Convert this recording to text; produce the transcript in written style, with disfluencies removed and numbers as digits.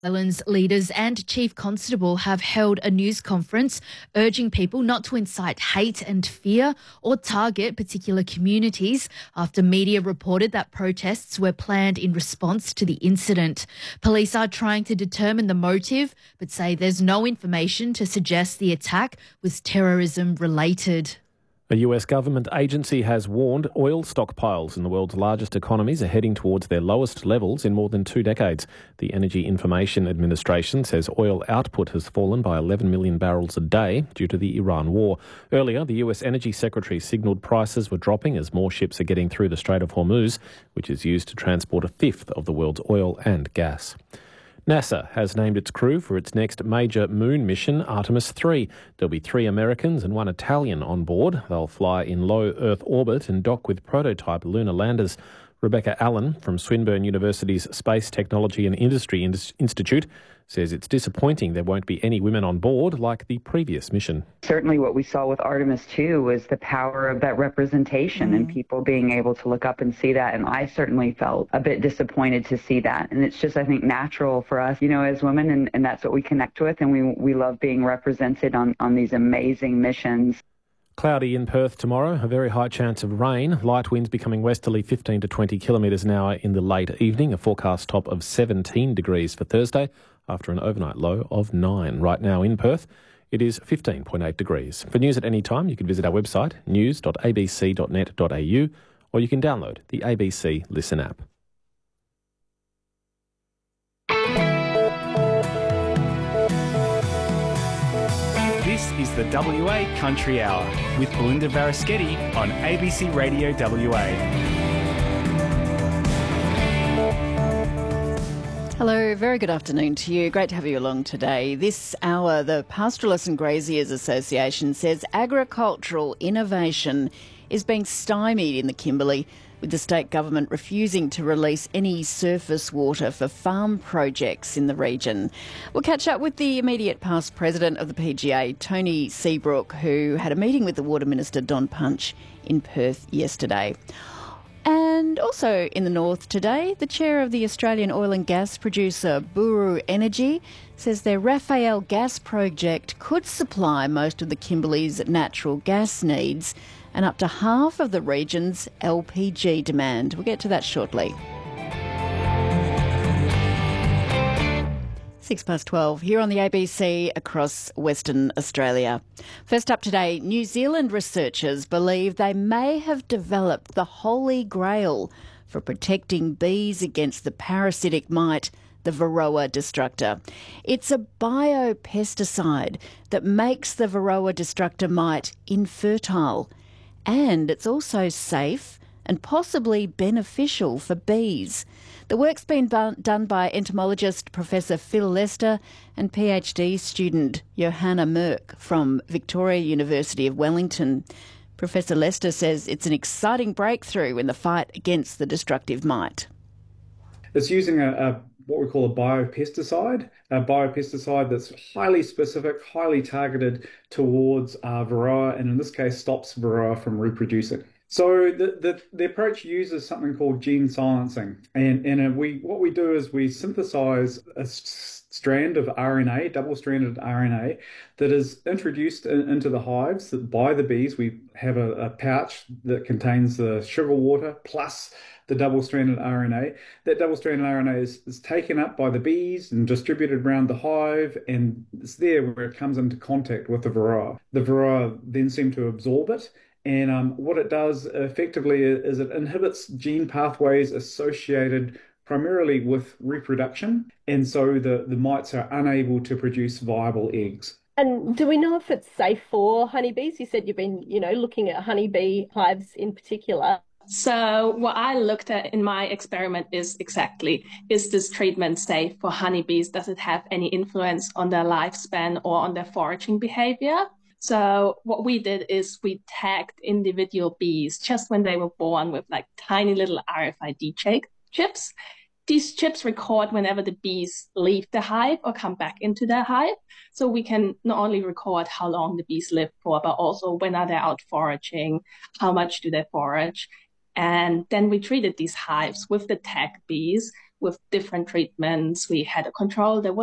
Islands leaders and Chief Constable have held a news conference urging people not to incite hate and fear or target particular communities after media reported that protests were planned in response to the incident. Police are trying to determine the motive but say there's no information to suggest the attack was terrorism related. A US government agency has warned oil stockpiles in the world's largest economies are heading towards their lowest levels in more than 2 decades. The Energy Information Administration says oil output has fallen by 11 million barrels a day due to the Iran war. Earlier, the US Energy Secretary signalled prices were dropping as more ships are getting through the Strait of Hormuz, which is used to transport a fifth of the world's oil and gas. NASA has named its crew for its next major moon mission, Artemis 3. There'll be 3 Americans and 1 Italian on board. They'll fly in low Earth orbit and dock with prototype lunar landers. Rebecca Allen from Swinburne University's Space Technology and Industry Institute says it's disappointing there won't be any women on board like the previous mission. Certainly what we saw with Artemis 2 was the power of that representation and people being able to look up and see that. And I certainly felt a bit disappointed to see that. And it's just, I think, natural for us, as women, and that's what we connect with. And we love being represented on these amazing missions. Cloudy in Perth tomorrow, a very high chance of rain. Light winds becoming westerly 15 to 20 kilometres an hour in the late evening. A forecast top of 17 degrees for Thursday after an overnight low of 9. Right now in Perth, it is 15.8 degrees. For news at any time, you can visit our website, news.abc.net.au, or you can download the ABC Listen app. This is the WA Country Hour with Belinda Varaschetti on ABC Radio WA. Hello, very good afternoon to you. Great to have you along today. This hour, the Pastoralists and Graziers Association says agricultural innovation is being stymied in the Kimberley, with the state government refusing to release any surface water for farm projects in the region. We'll catch up with the immediate past president of the PGA, Tony Seabrook, who had a meeting with the Water Minister, Don Punch, in Perth yesterday. And also in the north today, the chair of the Australian oil and gas producer, Buru Energy, says their Raphael gas project could supply most of the Kimberley's natural gas needs and up to half of the region's LPG demand. We'll get to that shortly. 12:06 here on the ABC across Western Australia. First up today, New Zealand researchers believe they may have developed the holy grail for protecting bees against the parasitic mite, the Varroa destructor. It's a biopesticide that makes the Varroa destructor mite infertile. And it's also safe and possibly beneficial for bees. The work's been done by entomologist Professor Phil Lester and PhD student Johanna Merck from Victoria University of Wellington. Professor Lester says it's an exciting breakthrough in the fight against the destructive mite. It's using what we call a biopesticide that's highly specific, highly targeted towards Varroa, and in this case stops Varroa from reproducing. So the approach uses something called gene silencing, and what we do is we synthesize a strand of RNA, double-stranded RNA, that is introduced into the hives by the bees. We have a pouch that contains the sugar water plus the double-stranded RNA. That double-stranded RNA is taken up by the bees and distributed around the hive, and it's there where it comes into contact with the Varroa. The Varroa then seem to absorb it, and what it does effectively is it inhibits gene pathways associated primarily with reproduction, and so the mites are unable to produce viable eggs. And do we know if it's safe for honeybees? You said you've been, looking at honeybee hives in particular. So what I looked at in my experiment is this treatment safe for honeybees? Does it have any influence on their lifespan or on their foraging behavior? So what we did is we tagged individual bees just when they were born with like tiny little RFID chips. These chips record whenever the bees leave the hive or come back into their hive. So we can not only record how long the bees live for, but also when are they out foraging, how much do they forage. And then we treated these hives with the tagged bees with different treatments. We had a control. There was